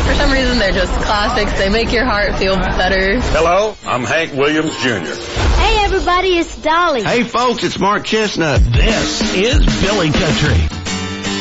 For some reason, they're just classics. They make your heart feel better. Hello, I'm Hank Williams Jr. Hey, everybody, it's Dolly. Hey, folks, it's Mark Chestnut. This is Billy Country.